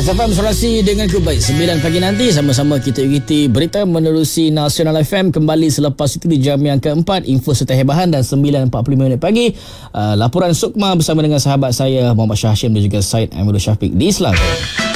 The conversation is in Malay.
FM Serasi dengan Kubaik 9 pagi nanti sama-sama kita ikuti berita menerusi Nasional FM kembali selepas itu di jam yang keempat, info serta hebahan, dan 9.45 pagi laporan Sukma bersama dengan sahabat saya Muhammad Syah Hashim dan juga Syed Amirul Syafiq di Selangor.